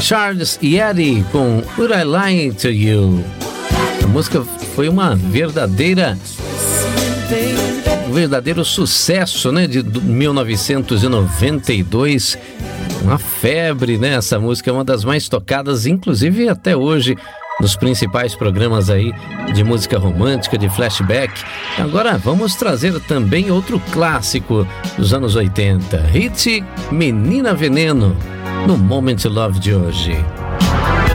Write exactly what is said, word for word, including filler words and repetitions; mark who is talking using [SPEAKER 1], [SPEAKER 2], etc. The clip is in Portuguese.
[SPEAKER 1] Charles Yeti com Would I Lie to You. A música foi uma verdadeira um verdadeiro sucesso, né, de mil novecentos e noventa e dois. Uma febre, né? Essa música é uma das mais tocadas, inclusive até hoje, nos principais programas aí de música romântica, de flashback. Agora vamos trazer também outro clássico dos anos oitenta, hit Menina Veneno, no Moment Love de hoje.